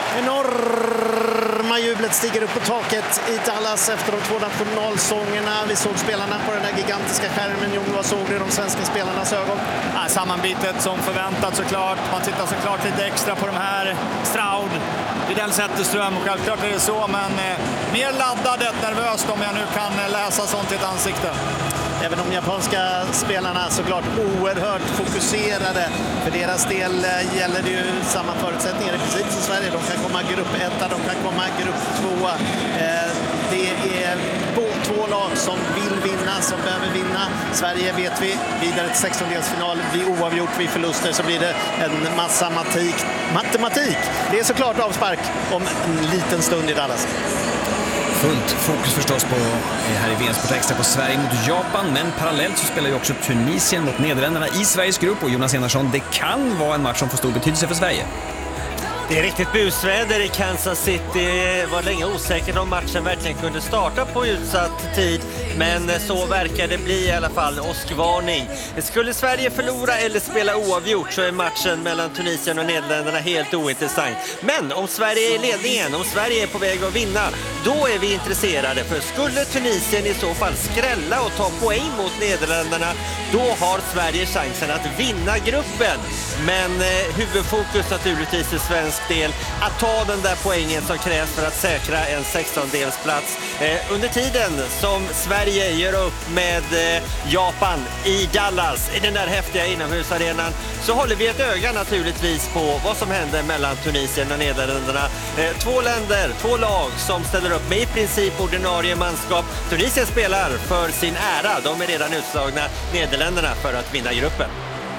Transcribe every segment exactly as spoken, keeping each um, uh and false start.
Enorma jublet stiger upp på taket i Dallas efter de två nationalsångerna. Vi såg spelarna på den där gigantiska skärmen. Jon, vad såg du i de svenska spelarnas ögon? Ja, sammanbitet som förväntat såklart. Man tittar såklart lite extra på de här. Stroud, Widell Zetterström, och självklart är det så. Men eh, mer laddat, nervöst om jag nu kan läsa sånt i ett ansikte. Även de japanska spelarna såklart oerhört fokuserade. För deras del gäller det ju samma förutsättningar i princip som Sverige. De kan komma grupp ett, de kan komma grupp två. Det är två lag som vill vinna, som behöver vinna. Sverige vet vi, vidare till sextondelsfinal. Blir oavgjort vid förluster så blir det en massa matematik. matematik. Det är såklart avspark om en liten stund i Dallas. Fullt fokus förstås på här i V M Sport Extra på Sverige mot Japan, men parallellt så spelar ju också Tunisien mot Nederländerna i Sveriges grupp, och Jonas Enarsson, det kan vara en match som får stor betydelse för Sverige. Det är riktigt busväder i Kansas City. Det var länge osäkert om matchen verkligen kunde starta på utsatt tid. Men så verkar det bli i alla fall. Åskvarning. Skulle Sverige förlora eller spela oavgjort så är matchen mellan Tunisien och Nederländerna helt ointressant. Men om Sverige är i ledningen, om Sverige är på väg att vinna, då är vi intresserade. För skulle Tunisien i så fall skrälla och ta poäng mot Nederländerna, då har Sverige chansen att vinna gruppen. Men eh, huvudfokus naturligtvis i svensk del att ta den där poängen som krävs för att säkra en sextondelsplats. Eh, under tiden som Sverige gör upp med eh, Japan i Dallas, i den där häftiga inomhusarenan, så håller vi ett öga naturligtvis på vad som händer mellan Tunisien och Nederländerna. Eh, två länder, två lag som ställer upp med i princip ordinarie manskap. Tunisien spelar för sin ära, de är redan utslagna. Nederländerna för att vinna gruppen.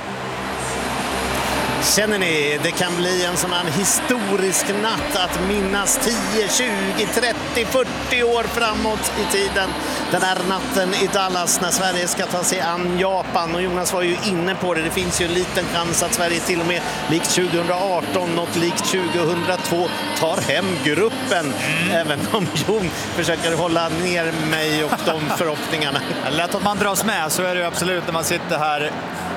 Känner ni, det kan bli en sån här historisk natt att minnas tio, tjugo, trettio, fyrtio år framåt i tiden. Den här natten i Dallas när Sverige ska ta sig an Japan. Och Jonas var ju inne på det, det finns ju en liten chans att Sverige till och med likt tjugo arton, något likt tjugohundratvå, tar hem gruppen. Mm. Även om Jon försöker hålla ner mig och de förhoppningarna. Lätt att man dras med, så är det ju absolut när man sitter här.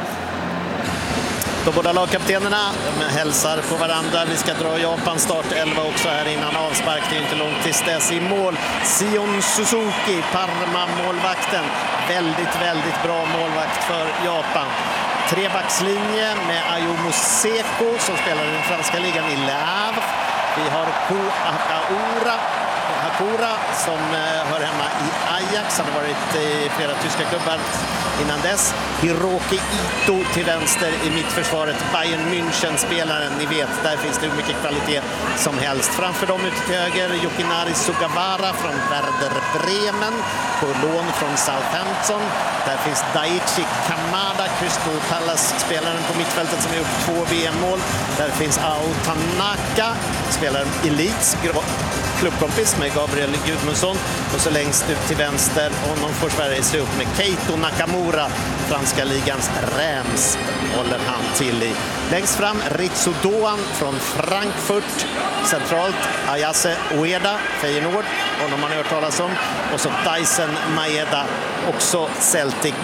De båda lagkaptenerna hälsar på varandra. Vi ska dra Japans start elva också här innan avspark. Det är inte långt tills dess i mål. Sion Suzuki, Parma-målvakten. Väldigt, väldigt bra målvakt för Japan. Trebackslinje med Ayumu Seko som spelar i den franska ligan i Le Havre. Vi har Ko Akaura. Hakura som hör hemma i Ajax. Han har varit i flera tyska klubbar innan dess. Hiroki Ito till vänster i mittförsvaret. Bayern München-spelaren, ni vet, där finns det hur mycket kvalitet som helst. Framför dem ute till höger, Yukinari Sugawara från Werder Bremen på lån från Southampton. Där finns Daichi Kamada, Crystal Palace-spelaren på mittfältet som har gjort två V M-mål. Där finns Ao Tanaka, spelaren i Leeds, klubbkompis med Gabriel Gudmundsson. Och så längst ut till vänster, honom får Sverige se upp med Keito Nakamura, franska ligans Reims håller han till i. Längst fram Ritsu Doan från Frankfurt. Centralt Ayase Ueda, Feyenoord, honom man har hört talas om. Och så Tyson Maeda, också Celtic.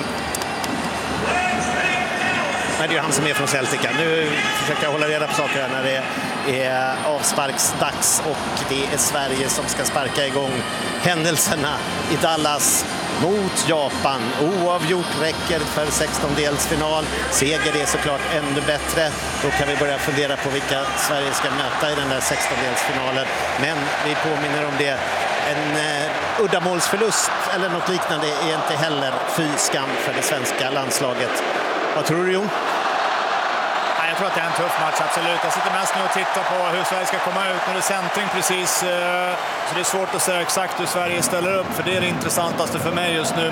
Nej, det är han som är från Celtic. Nu försöker jag hålla reda på saker här när det är avsparksdags och det är Sverige som ska sparka igång händelserna i Dallas mot Japan. Oavgjort räcker för sextondelsfinal. Seger är såklart ännu bättre. Då kan vi börja fundera på vilka Sverige ska möta i den där sextondelsfinalen. Men vi påminner om det. En eh, uddamålsförlust eller något liknande är inte heller fy skam för det svenska landslaget. Vad tror du, Jon? Jag tror att det är en tuff match, absolut. Jag sitter mest nu och tittar på hur Sverige ska komma ut. Nu är det centring precis, så det är svårt att säga exakt hur Sverige ställer upp. För det är det intressantaste för mig just nu.